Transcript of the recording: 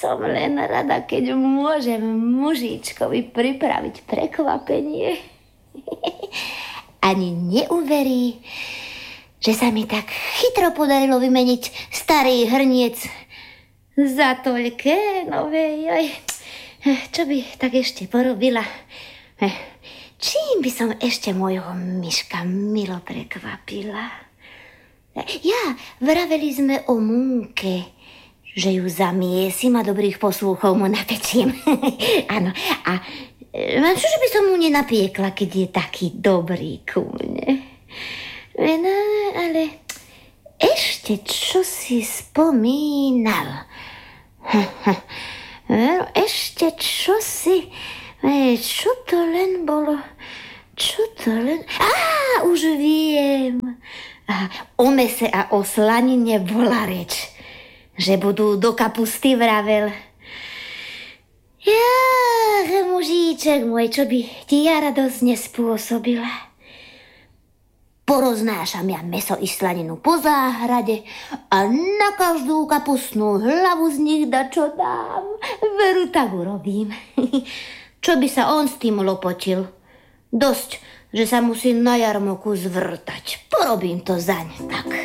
som len rada, keď môžem mužičkovi pripraviť prekvapenie. Ani neuverí, že sa mi tak chytro podarilo vymeniť starý hrniec za toľké nové. Čo by tak ešte porobila? Čím by som ešte môjho myška milo prekvapila? Vraveli sme o múke, že ju zamiesim a dobrých poslúchov mu napečiem. Áno, a čože by som mu nenapiekla, keď je taký dobrý ku mne? No, ale ešte čo si spomínal? Ešte čo si... Čo to len bolo? Už viem. O mese a o slanine bola reč, že budú do kapusty, vravel. Mužíček môj, čo by ti ja radosť nespôsobila. Poroznášam ja meso i slaninu po záhrade a na každú kapustnú hlavu z nich dačo dám. Veru, tak urobím. Čo by sa on s tým lopotil? Dosť, že sa musí na jarmoku zvrtať. Porobím to zaň, tak.